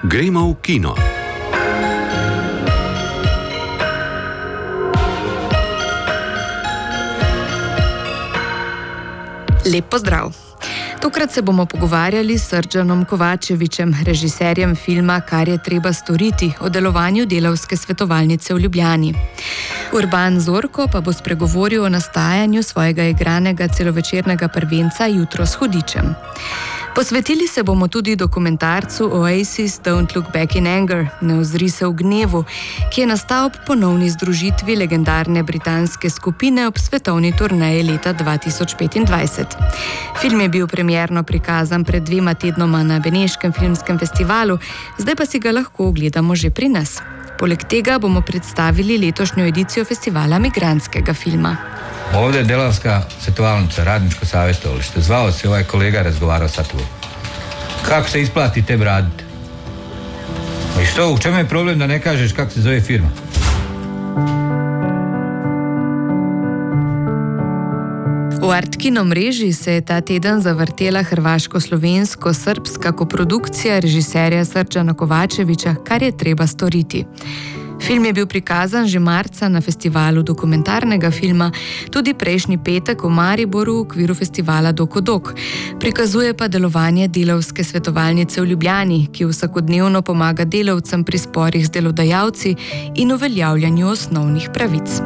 Gremo v kino. Lep pozdrav! Tokrat se bomo pogovarjali s Srdžanom Kovačevićem, režiserjem filma Kar je treba storiti, o delovanju Delavske svetovalnice v Ljubljani. Urban Zorko pa bo spregovoril o nastajanju svojega igranega celovečernega prvenca Jutro s hudičem. Posvetili se bomo tudi dokumentarcu Oasis Don't Look Back in Anger, Ne ozri se v gnevu, ki je nastal ob ponovni združitvi legendarne britanske skupine ob svetovni turneji leta 2025. Film je bil premierno prikazan pred 2 tednoma na Beneškem filmskem festivalu, zdaj pa si ga lahko ogledamo že pri nas. Poleg tega bomo predstavili letošnjo edicijo festivala migrantskega filma. Ovdje je Delavska svetovalnica, radničko savjetovalište. Zvao se ovaj kolega, razgovarao sa tu. Kako se isplati tebi raditi? I što, u čemu je problem da ne kažeš kako se zove firma? V Art Kino mreži se je ta teden zavrtela hrvaško-slovensko-srbska koprodukcija režiserja Srdžana Kovačevića Kar je treba storiti. Film je bil prikazan že marca na festivalu dokumentarnega filma, tudi prejšnji petek v Mariboru v okviru festivala Dokodok. Prikazuje pa delovanje Delavske svetovalnice v Ljubljani, ki vsakodnevno pomaga delavcem pri sporih z delodajalci in uveljavljanju osnovnih pravic.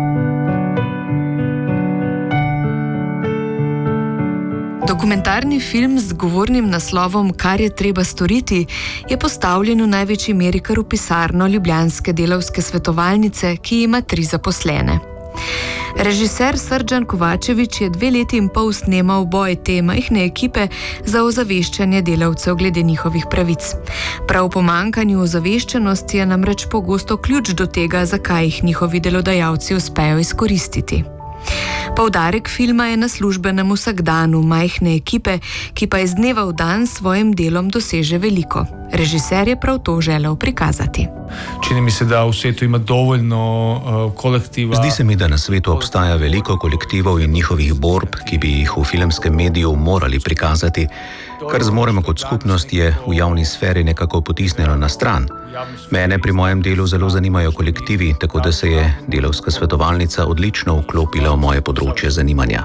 Dokumentarni film z govornim naslovom Kar je treba storiti je postavljen v največji meri kar v pisarno ljubljanske Delavske svetovalnice, ki ima 3 zaposlene. Režiser Srdžan Kovačević je 2 leti in pol snemal boj te majhne ekipe za ozaveščanje delavcev glede njihovih pravic. Prav pomanjkanju ozaveščenosti je namreč pogosto ključ do tega, zakaj jih njihovi delodajalci uspejo izkoristiti. Poudarek filma je na službenem vsakdanu majhne ekipe, ki pa iz dneva v dan s svojim delom doseže veliko. Režiser je prav to želel prikazati. Čini mi se, da v svetu ima dovoljno kolektiva. Zdi se mi, da na svetu obstaja veliko kolektivov in njihovih borb, ki bi jih v filmskem mediju morali prikazati. Kar zmoremo kot skupnost je v javni sferi nekako potisnjeno na stran. Mene pri mojem delu zelo zanimajo kolektivi, tako da se je Delavska svetovalnica odlično vklopila v moje področje zanimanja.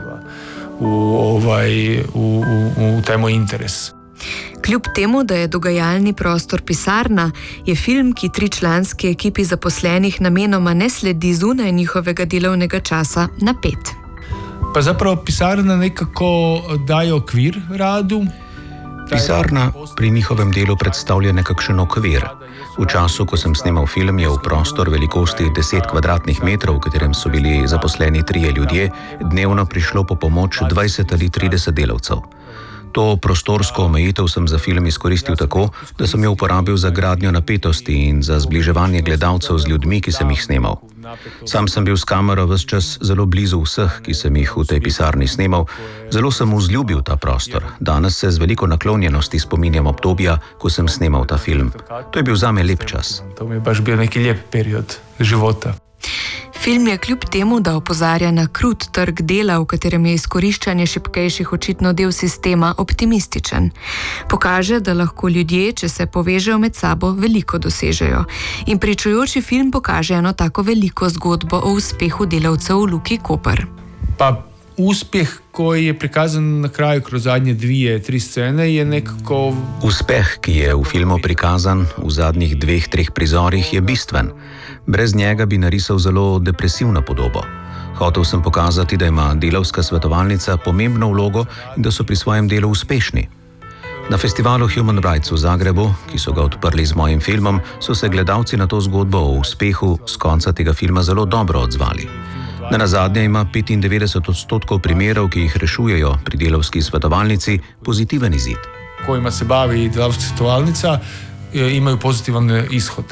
V ta moj interes. Kljub temu, da je dogajalni prostor pisarna, je film, ki 3-članski ekipi zaposlenih namenoma ne sledi zunaj njihovega delovnega časa, napet. Pa zapravo pisarna nekako daje okvir radu. Pisarna pri njihovem delu predstavlja nekakšen okvir. V času, ko sem snemal film, je v prostor velikosti 10 kvadratnih metrov, v katerem so bili zaposleni 3 ljudje, dnevno prišlo po pomoč 20 ali 30 delavcev. To prostorsko omejitev sem za film izkoristil tako, da sem jo uporabil za gradnjo napetosti in za zbliževanje gledalcev z ljudmi, ki sem jih snemal. Sam sem bil s kamero ves čas zelo blizu vseh, ki sem jih v tej pisarni snemal. Zelo sem vzljubil ta prostor. Danes se z veliko naklonjenosti spominjam obdobja, ko sem snemal ta film. To je bil zame lep čas. To mi je baš bil neki lep period života. Film je kljub temu, da opozarja na krut trg dela, v katerem je izkoriščanje šibkejših očitno del sistema, optimističen. Pokaže, da lahko ljudje, če se povežejo med sabo, veliko dosežejo. In pričujoči film pokaže eno tako veliko zgodbo o uspehu delavcev v Luki Koper. Pa uspjeh koji je prikazan na kraju kroz zadnje 2-3 scene je nekako... Uspeh, ki je v filmu prikazan v zadnjih 2-3 prizorih, je bistven. Brez njega bi narisal zelo depresivno podobo. Hotel sem pokazati, da ima Delavska svetovalnica pomembno vlogo in da so pri svojem delu uspešni. Na festivalu Human Rights v Zagrebu, ki so ga odprli z mojim filmom, so se gledalci na to zgodbo o uspehu z konca tega filma zelo dobro odzvali. Nenazadnje ima 95% primerov, ki jih rešujejo pri Delavski svetovalnici, pozitiven izid. Kojima se bavi Delavska svetovalnica, imaju pozitivan ishod.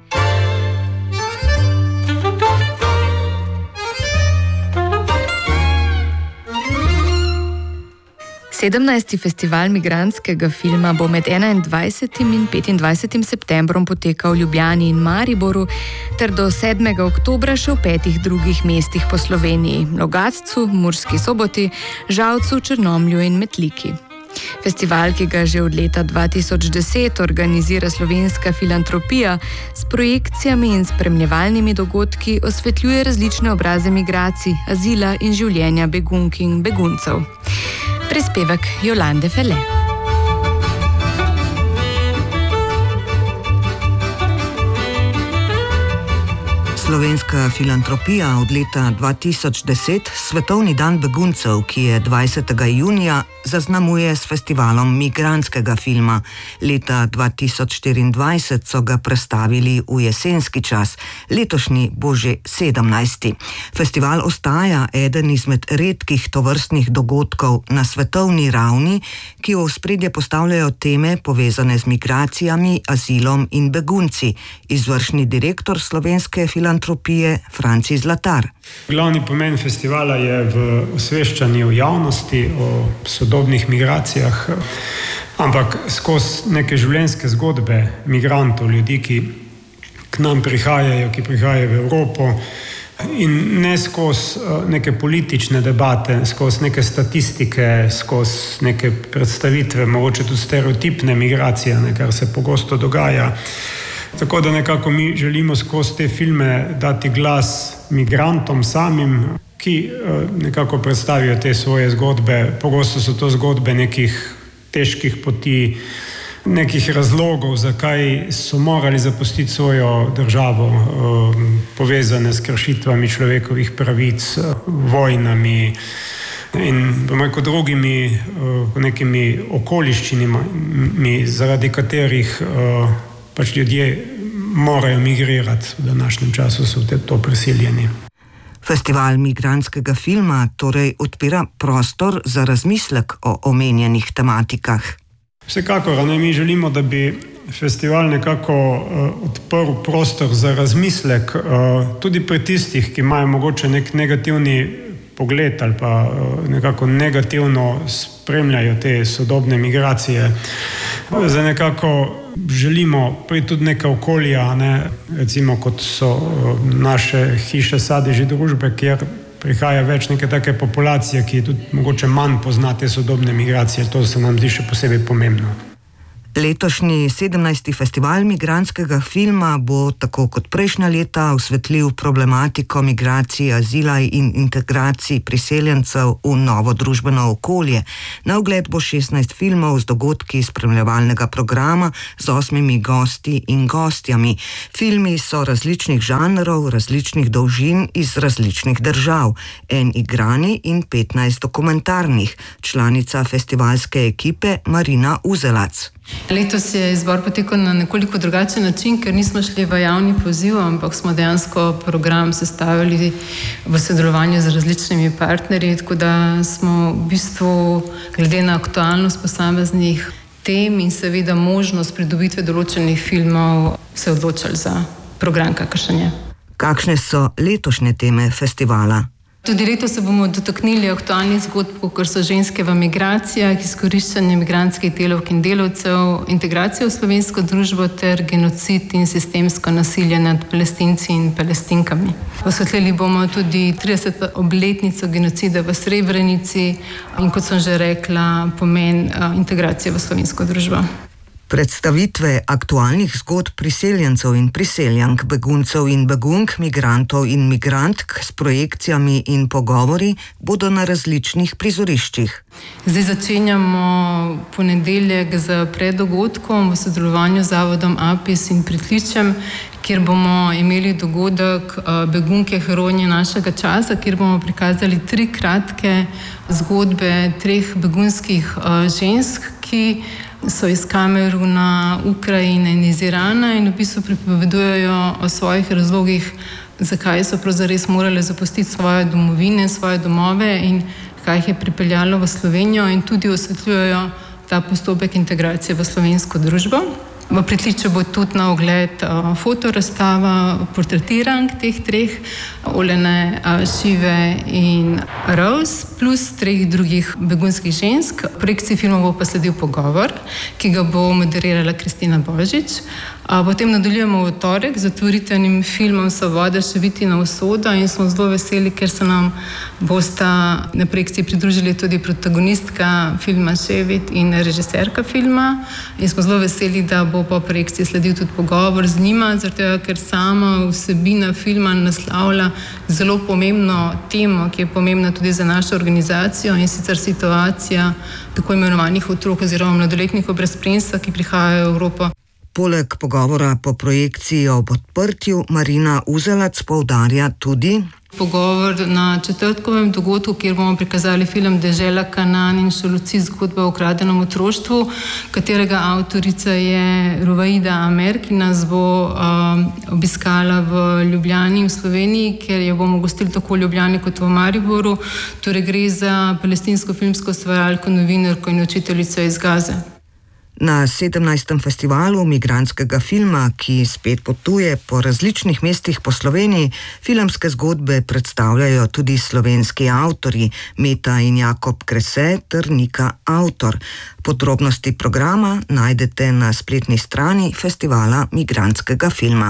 17. festival migrantskega filma bo med 21. in 25. septembrom potekal v Ljubljani in Mariboru ter do 7. oktobra še v 5 drugih mestih po Sloveniji: Logatcu, Murski Soboti, Žalcu, Črnomlju in Metliki. Festival, ki ga že od leta 2010 organizira Slovenska filantropija, s projekcijami in spremljevalnimi dogodki osvetljuje različne obraze migracij, azila in življenja begunk in beguncev. Prispevek Jolande Fele. Slovenska filantropija od leta 2010, Svetovni dan beguncev, ki je 20. junija, zaznamuje s festivalom migrantskega filma. Leta 2024 so ga prestavili v jesenski čas, letošnji bo že 17. Festival ostaja eden izmed redkih tovrstnih dogodkov na svetovni ravni, ki v ospredje postavljajo teme povezane z migracijami, azilom in begunci. Izvršni direktor Slovenske filantropije Franci Zlatar. Glavni pomen festivala je v osveščanju javnosti o sodobnih migracijah, ampak skozi neke življenjske zgodbe migrantov, ljudi, ki k nam prihajajo, ki prihajajo v Evropo, in ne skozi neke politične debate, skozi neke statistike, skozi neke predstavitve, mogoče tudi stereotipne migracije, kar se pogosto dogaja. Tako da nekako mi želimo skozi te filme dati glas migrantom samim, ki nekako predstavijo te svoje zgodbe. Pogosto so to zgodbe nekih težkih poti, nekih razlogov, zakaj so morali zapustiti svojo državo, povezane s kršitvami človekovih pravic, vojnami in drugimi nekimi okoliščinami, zaradi katerih pač ljudje morajo migrirati. V današnjem času so to prisiljeni. Festival migrantskega filma torej odpira prostor za razmislek o omenjenih tematikah. Vsekakor, mi želimo, da bi festival nekako odprl prostor za razmislek tudi pri tistih, ki imajo mogoče nek negativni pogled ali pa nekako negativno spremljajo te sodobne migracije. Zdaj nekako želimo priti tudi neka okolja, recimo kot so naše hiše, sadeži družbe, kjer prihaja več neke take populacije, ki tudi mogoče manj pozna te sodobne migracije. To se nam zdi še posebej pomembno. Letošnji 17. festival migrantskega filma bo, tako kot prejšnja leta, osvetlil problematiko migracij, azila in integracij priseljencev v novo družbeno okolje. Na ogled bo 16 filmov z dogodki spremljevalnega programa z 8 gosti in gostjami. Filmi so različnih žanrov, različnih dolžin iz različnih držav. En igrani in 15 dokumentarnih. Članica festivalske ekipe Marina Uzelac. Letos je izbor potekal na nekoliko drugačen način, ker nismo šli v javni poziv, ampak smo dejansko program sestavili v sodelovanju z različnimi partnerji, tako da smo v bistvu glede na aktualnost posameznih tem in seveda možnost pridobitve določenih filmov se odločili za program, kakršen je. Kakšne so letošnje teme festivala? Tudi letos se bomo dotaknili aktualnih zgodb, kot so ženske v migracijah, izkoriščanje migrantskih delavk in delavcev, integracijo v slovensko družbo ter genocid in sistemsko nasilje nad Palestinci in Palestinkami. Osvetlili bomo tudi 30. obletnico genocida v Srebrenici in, kot sem že rekla, pomen integracije v slovensko družbo. Predstavitve aktualnih zgodb priseljencev in priseljank, beguncev in begunk, migrantov in migrantk s projekcijami in pogovori bodo na različnih prizoriščih. Zdaj začenjamo ponedeljek z preddogodkom v sodelovanju z Zavodom APIS in Pritličjem, kjer bomo imeli dogodek Begunke herojinje našega časa, kjer bomo prikazali 3 kratke zgodbe 3 begunskih žensk, ki so iz Kameruna, Ukrajine in iz Irana in v bistvu pripovedujejo o svojih razlogih, zakaj so pravzaprav morali zapustiti svoje domovine, svoje domove in kaj jih je pripeljalo v Slovenijo, in tudi osvetljujejo ta postopek integracije v slovensko družbo. V Pritličju bo tudi na ogled fotorazstava portretirank teh 3, Olene, Šive in Rose. plus 3 drugih begunskih žensk. Projekciji filma bo pa sledil pogovor, ki ga bo moderirala Kristina Božič. Potem nadaljujemo v torek z otvoritvenim filmom Svoboda še Vitina usoda in smo zelo veseli, ker se nam bosta na projekciji pridružili tudi protagonistka filma Ševit in režiserka filma. In smo zelo veseli, da bo po projekciji sledil tudi pogovor z njima, zato ker sama vsebina filma naslavlja zelo pomembno temo, ki je pomembna tudi za našo organizacijo, in sicer situacija tako imenovanih otrok oziroma mladoletnikov brez spremstva, ki prihajajo v Evropo. Poleg pogovora po projekciji ob odprtju Marina Uzelac poudarja tudi pogovor na četrtkovem dogodku, kjer bomo prikazali film Dežela Kanaan in Šoluci, zgodba o ukradenem otroštvu, katerega avtorica je Ruvaida Amer, ki nas bo obiskala v Ljubljani v Sloveniji, ker jo bomo gostili tako v Ljubljani kot v Mariboru. Torej gre za palestinsko filmsko ustvarjalko, novinarko in učiteljico iz Gaze. Na 17. festivalu migrantskega filma, ki spet potuje po različnih mestih po Sloveniji, filmske zgodbe predstavljajo tudi slovenski avtorji Meta in Jakob Krese ter Nika Avtor. Podrobnosti programa najdete na spletni strani Festivala migrantskega filma.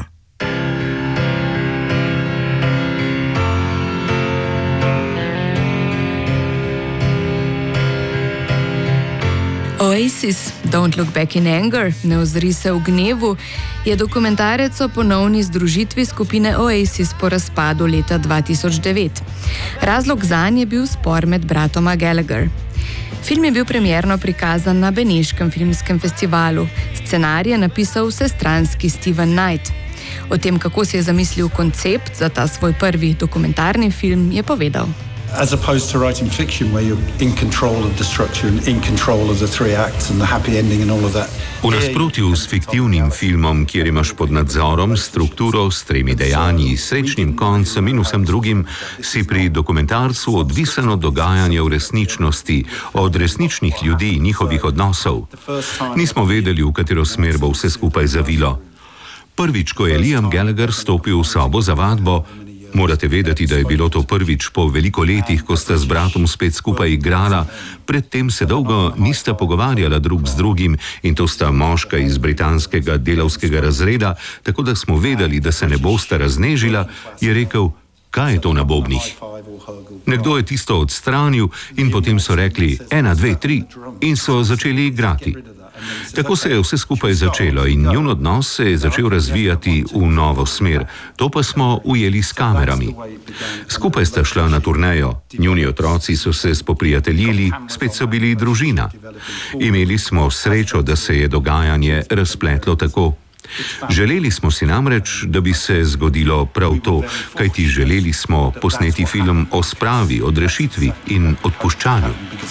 Oasis, Don't Look Back in Anger, ne ozri se v gnevu, je dokumentarec o ponovni združitvi skupine Oasis po razpadu leta 2009. Razlog zanj je bil spor med bratoma Gallagher. Film je bil premierno prikazan na Beneškem filmskem festivalu. Scenarij je napisal vsestranski Steven Knight. O tem, kako si je zamislil koncept za ta svoj prvi dokumentarni film, je povedal. As opposed to writing fiction where you're in control of the structure and in control of the 3 acts and the happy ending and all of that. V nasprotju s fiktivnim filmom, kjer imaš pod nadzorom strukturo s 3 dejanji, srečnim koncem in vsem drugim, si pri dokumentarcu odvisen od dogajanja v resničnosti, od resničnih ljudi in njihovih odnosov. Nismo vedeli, v katero smer bo vse skupaj zavilo. Prvič, ko je Liam Gallagher stopil v sobo za vadbo, morate vedeti, da je bilo to prvič po veliko letih, ko sta z bratom spet skupaj igrala, predtem se dolgo nista pogovarjala drug z drugim in to sta moška iz britanskega delavskega razreda, tako da smo vedeli, da se ne bosta raznežila, je rekel, kaj je to na bobnih. Nekdo je tisto odstranil in potem so rekli 1, 2, 3 in so začeli igrati. Tako se je vse skupaj začelo in njun odnos se je začel razvijati v novo smer. To pa smo ujeli s kamerami. Skupaj sta šla na turnejo, njuni otroci so se spoprijateljili, spet so bili družina. Imeli smo srečo, da se je dogajanje razpletlo tako. Želeli smo si namreč, da bi se zgodilo prav to, kajti želeli smo posneti film o spravi, odrešitvi in odpuščanju.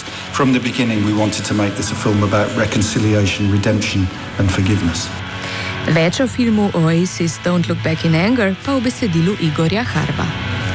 Več o filmu Oasis, Don't Look Back in Anger pa v besedilu Igorja Harba.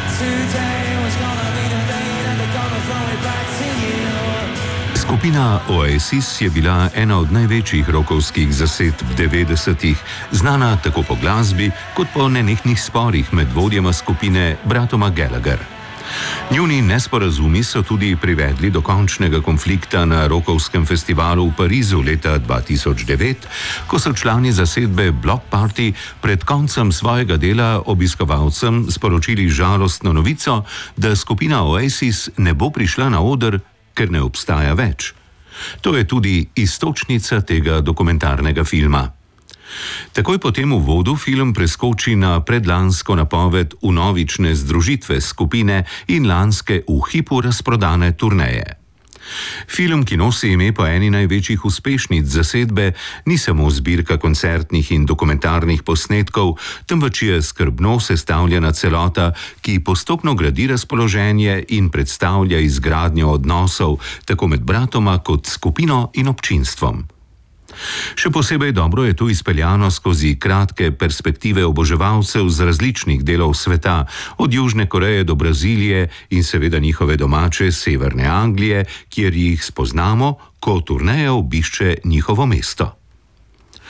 Skupina Oasis je bila ena od največjih rockovskih zasedb 90-ih, znana tako po glasbi, kot po nenehnih sporih med vodjema skupine bratoma Gallagher. Njuni nesporazumi so tudi privedli do končnega konflikta na rockovskem festivalu v Parizu leta 2009, ko so člani zasedbe Block Party pred koncem svojega dela obiskovalcem sporočili žalostno novico, da skupina Oasis ne bo prišla na oder, ker ne obstaja več. To je tudi iztočnica tega dokumentarnega filma. Takoj po tem uvodu film preskoči na predlansko napoved vnovične združitve skupine in lanske v hipu razprodane turneje. Film, ki nosi ime po eni največjih uspešnic zasedbe, ni samo zbirka koncertnih in dokumentarnih posnetkov, temveč je skrbno sestavljena celota, ki postopno gradi razpoloženje in predstavlja izgradnjo odnosov tako med bratoma kot skupino in občinstvom. Še posebej dobro je tu izpeljano skozi kratke perspektive oboževalcev z različnih delov sveta, od Južne Koreje do Brazilije in seveda njihove domače Severne Anglije, kjer jih spoznamo, ko turneja obišče njihovo mesto.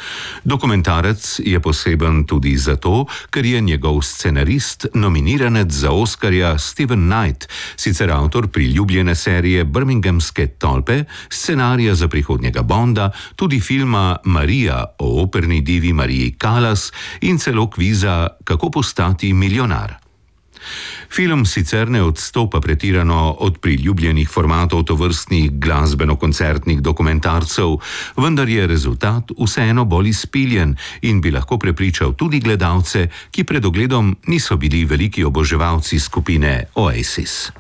Dokumentarec je poseben tudi zato, ker je njegov scenarist nominiranec za Oskarja Steven Knight, sicer avtor priljubljene serije Birminghamske tolpe, scenarija za prihodnjega Bonda, tudi filma Marija o operni divi Mariji Callas in celo kviza Kako postati milijonar. Film sicer ne odstopa pretirano od priljubljenih formatov tovrstnih glasbeno-koncertnih dokumentarcev, vendar je rezultat vseeno bolj izpiljen in bi lahko prepričal tudi gledalce, ki pred ogledom niso bili veliki oboževalci skupine Oasis.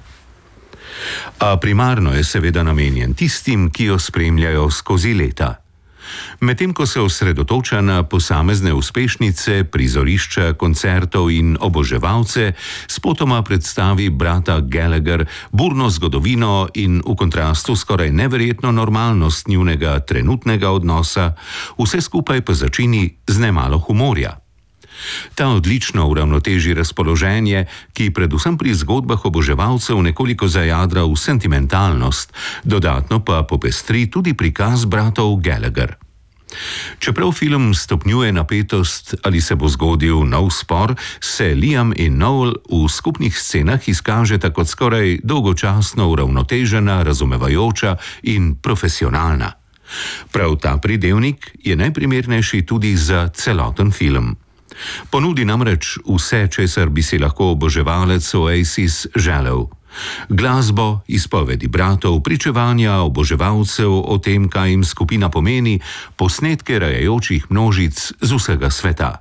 A primarno je seveda namenjen tistim, ki jo spremljajo skozi leta. Medtem ko se osredotoča na posamezne uspešnice, prizorišča, koncertov in oboževalce, spotoma predstavi brata Gallagher burno zgodovino in v kontrastu skoraj neverjetno normalnost njunega trenutnega odnosa, vse skupaj pa začini z nemalo humorja. Ta odlično uravnoteži razpoloženje, ki predvsem pri zgodbah oboževalcev nekoliko zajadra v sentimentalnost, dodatno pa popestri tudi prikaz bratov Gallagher. Čeprav film stopnjuje napetost, ali se bo zgodil nov spor, se Liam in Noel v skupnih scenah izkažeta kot skoraj dolgočasno uravnotežena, razumevajoča in profesionalna. Prav ta pridevnik je najprimernejši tudi za celoten film. Ponudi namreč vse, česar bi si lahko oboževalec Oasis želel. Glasbo, izpovedi bratov, pričevanja oboževalcev o tem, kaj jim skupina pomeni, posnetke rajajočih množic z vsega sveta.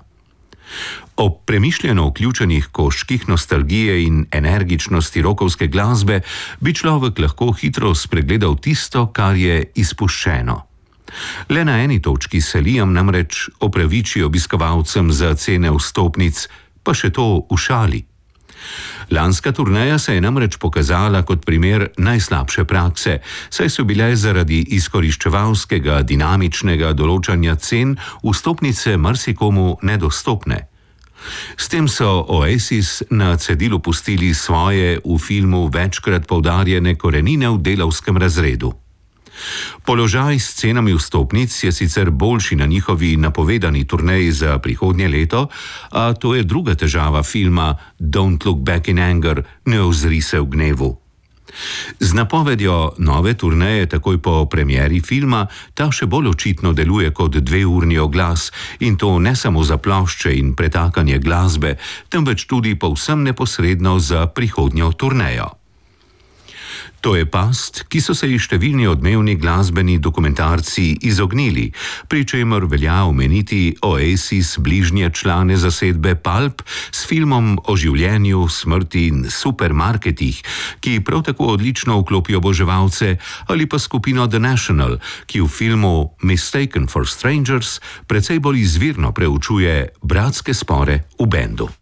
Ob premišljeno vključenih koščkih nostalgije in energičnosti rokovske glasbe bi človek lahko hitro spregledal tisto, kar je izpuščeno. Le na eni točki se Liam namreč opraviči obiskovalcem za cene vstopnic, pa še to v šali. Lanska turneja se je namreč pokazala kot primer najslabše prakse, saj so bile zaradi izkoriščevalskega dinamičnega določanja cen vstopnice marsikomu nedostopne. S tem so Oasis na cedilu pustili svoje v filmu večkrat poudarjene korenine v delavskem razredu. Položaj s cenami vstopnic je sicer boljši na njihovi napovedani turneji za prihodnje leto, a to je druga težava filma Don't Look Back in Anger, ne ozri se v gnevu. Z napovedjo nove turneje takoj po premieri filma ta še bolj očitno deluje kot 2-urni oglas, in to ne samo za plošče in pretakanje glasbe, temveč tudi povsem neposredno za prihodnjo turnejo. To je past, ki so se ji številni odmevni glasbeni dokumentarci izognili, pri čemer velja omeniti Oasis bližnje člane zasedbe Pulp s filmom o življenju, smrti in supermarketih, ki prav tako odlično vklopijo oboževalce, ali pa skupino The National, ki v filmu Mistaken for Strangers precej bolj izvirno preučuje bratske spore v bendu.